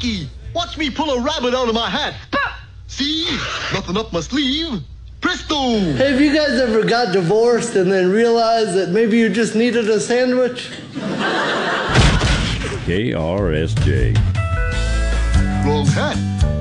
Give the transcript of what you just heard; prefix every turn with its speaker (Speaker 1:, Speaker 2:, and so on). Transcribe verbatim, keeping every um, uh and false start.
Speaker 1: Rocky, watch me pull a rabbit out of my hat. See? Nothing up my sleeve. Presto!
Speaker 2: Hey, have you guys ever got divorced and then realized that maybe you just needed a sandwich?
Speaker 3: K R S J.
Speaker 1: Wrong hat.